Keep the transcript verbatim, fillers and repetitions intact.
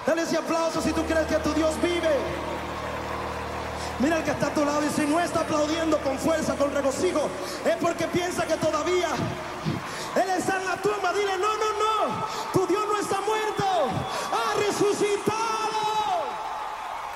Dale ese aplauso si tú crees que tu Dios vive. Mira el que está a tu lado y si no está aplaudiendo con fuerza, con regocijo, es porque piensa que todo